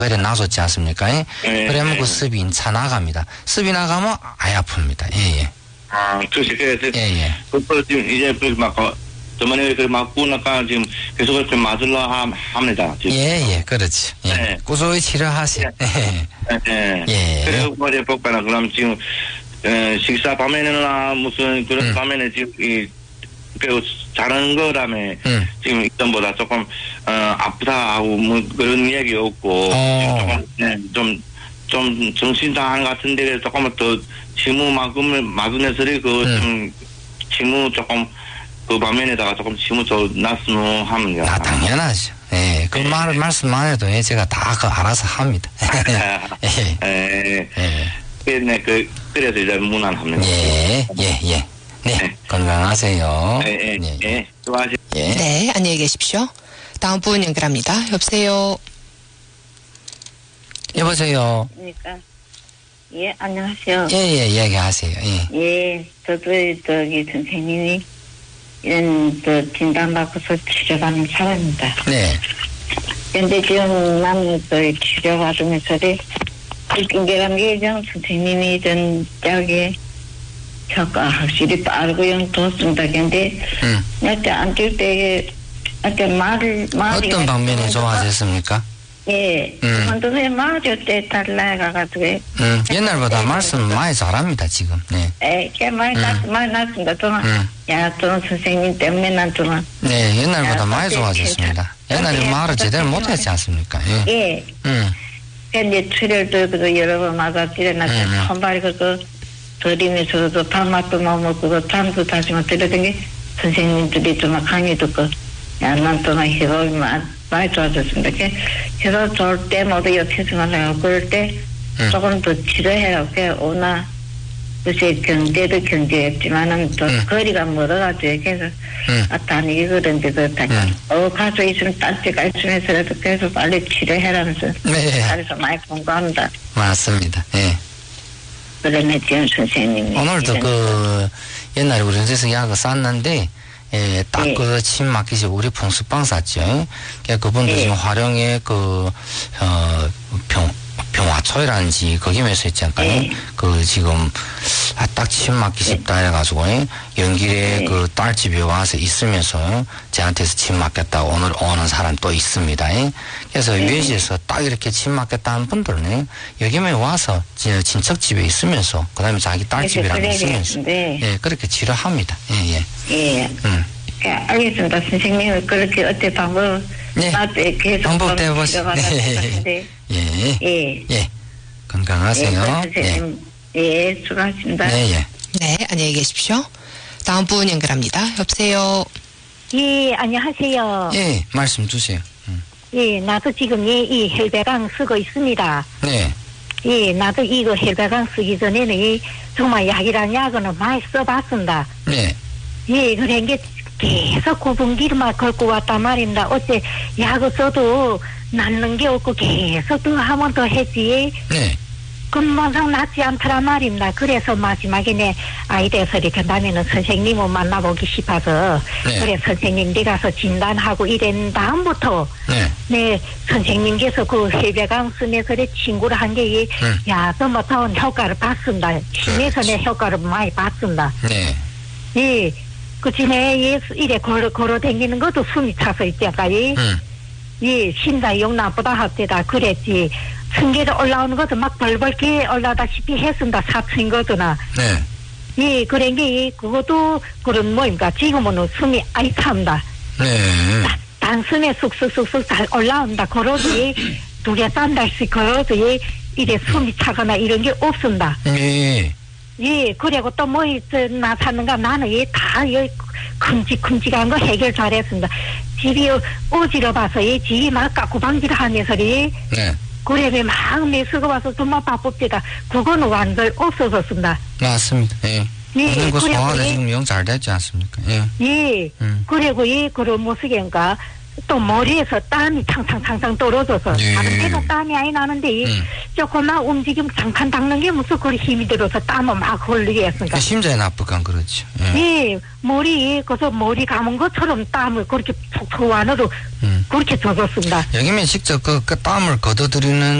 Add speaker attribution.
Speaker 1: 그래 놔줬지 않습니까? 예?
Speaker 2: 예,
Speaker 1: 그러면
Speaker 2: 예.
Speaker 1: 그 습이 차 나갑니다. 습이 나가면 아예 아픕니다. 예, 예.
Speaker 2: 아, 그래서
Speaker 1: 예, 예.
Speaker 2: 그걸 지금 이제 막 저번에 그 맞고 나까 지금 계속 그렇게 맞으려 합니다. 지금.
Speaker 1: 예, 예, 그렇지. 예.
Speaker 2: 네.
Speaker 1: 꾸준히 치료하세요. 예.
Speaker 2: 예.
Speaker 1: 예.
Speaker 2: 그래서 뭐지 볼까나 그럼 지금 식사 밤에는 무슨 그런 밤에는 지금 그 자는 거라며 지금 이전보다 조금 아프다 하고 뭐 그런 얘기 없고 조금 좀 정신 상한 같은데 조금 더 침우 막으면서 좀 침우 조금 그 밤에다가 조금 침우 좀 났으면 합니다.
Speaker 1: 아, 당연하죠. 예, 그 말씀만 해도 예, 제가 다 그 알아서 합니다. 예.
Speaker 2: 네, 그래서 이제 무난합니다.
Speaker 1: 예. 네, 건강하세요.
Speaker 2: 예. 수고하세요.
Speaker 1: 예.
Speaker 3: 네, 안녕히 계십시오. 다음 분 연결합니다. 여보세요.
Speaker 1: 여보세요.
Speaker 4: 그러니까 예, 안녕하세요.
Speaker 1: 예, 이야기하세요. 예.
Speaker 4: 예, 저도 저기 선생님이 이런 진단받고서 치료받는 사람입니다.
Speaker 1: 네.
Speaker 4: 근데 지금 나는 치료받으면서 웃긴 게 선생님이 저기 효과 확실히 빠르고 좋습니다. 근데 나한테 앉을 때 말이
Speaker 1: 어떤 방면이 좋아졌습니까?
Speaker 4: 예, 한두에 말을 때 달라가가지고
Speaker 1: 옛날보다 말씀 많이 잘합니다 지금. 네.
Speaker 4: 많이 났습니다. 또 선생님 때문에 난 동안.
Speaker 1: 네, 옛날보다 많이 좋아졌습니다. 옛날에 말을 제대로 못했지 않습니까?
Speaker 4: 예. 근데 출혈도 여러 번 맞았지나 손발이 들이면서도 밥맛도 못 먹고 잠도 다시 못 들었던 게 선생님들이 좀 강의 듣고 난 동안 해보이 많이 좋아졌습니다. 그래서 좋을 때 모두 옆에서만 해요. 그럴 때 조금 더 치료해요. 오나 요새 경제도 경제였지만은 또 거리가 멀어가지고 그래서 다니기 그런데도 가서 있으면 딴 데 갈 수면서라도 계속 빨리 치료해라면서 그래서 많이 공부합니다.
Speaker 1: 맞습니다. 예.
Speaker 4: 그러네 지금 선생님이
Speaker 1: 오늘도 옛날에 우리 선생님이 약을 쌌는데 딱 그 침 막히시 우리 풍수빵 쌌죠. 그분도 지금 활용에 병화초이라는지 거기면서 있지 않을까요? 지금 딱 침 막기 쉽다 해가지고 연길에 딸집에 와서 있으면서 저한테서 침 맞겠다고 오늘 오는 사람 또 있습니다. 그래서 외지에서 딱 이렇게 침 맞겠다 하는 분들은 여기에 와서 친척집에 있으면서 그 다음에 자기 딸집이랑 있으면서 그렇게 치료합니다.
Speaker 4: 알겠습니다. 선생님 그렇게 어때 방법 계속
Speaker 1: 방법 대보시죠. 예. 건강하세요.
Speaker 4: 선생님 수고하십니다.
Speaker 3: 네, 안녕히 계십시오. 다음 분 연결합니다. 여보세요.
Speaker 5: 예, 안녕하세요.
Speaker 1: 예, 말씀 주세요.
Speaker 5: 예, 나도 지금 이 혈배강 쓰고 있습니다.
Speaker 1: 네.
Speaker 5: 예, 나도 이거 혈배강 쓰기 전에는 정말 약이란 약은 많이 써봤습니다.
Speaker 1: 네.
Speaker 5: 예, 그런 게 계속 구분기로만 걸고 왔단 말입니다. 어째 약을 써도 낫는 게 없고 계속 더 하면 더 했지.
Speaker 1: 네.
Speaker 5: 금방상 낫지 않더란 말입니다. 그래서 마지막에 내 아이 돼서 이렇게 나면은 선생님을 만나보기 싶어서 그래 선생님 네 가서 진단하고 이런 다음부터 네 선생님께서 그 혈배강 쓰면서 친구를 한 게 야더부터 효과를 봤습니다. 심해서 내 효과를 많이 봤습니다.
Speaker 1: 네.
Speaker 5: 예. 그 전에 이래 걸어 다니는 것도 숨이 차서 있다까지 심장 용 나보다 합니다. 그랬지. 승계로 올라오는 것도 막 벌벌게 올라다시피 했습니다. 4층 거도나.
Speaker 1: 네.
Speaker 5: 예, 그런 게 그것도 그런 뭐입니까? 지금은 숨이 아이 찹니다.
Speaker 1: 네.
Speaker 5: 단숨에 쑥쑥쑥쑥 잘 올라온다. 걸어도 두개 딴 달씩 걸어도 이래 숨이 차거나 이런 게 없습니다.
Speaker 1: 예.
Speaker 5: 예, 그리고 또 나타는가 나는 다 큼직큼직한 거 해결 잘했습니다. 집이 어지러워서 집이 막 깎고방지를 하면서 그래 막 매수가 와서 정말 바쁩니다. 그거는 완전 없어졌습니다.
Speaker 1: 맞습니다. 예. 그 소화가 지금 영 잘 됐지 않습니까? 예.
Speaker 5: 예. 그리고 그런 모습인가 또 머리에서 땀이 탕탕탕탕 떨어져서 다른 데는 땀이 많이 나는데 조금만 움직이면 잠깐 닦는 게 무슨 그리 힘이 들어서 땀을 막 흘리게 했으니까
Speaker 1: 심장에 나쁘간 그렇죠.
Speaker 5: 예, 그래서 머리 감은 것처럼 땀을 그렇게 푹 안으로 그렇게 젖었습니다.
Speaker 1: 여기면 직접 그 땀을 걷어들이는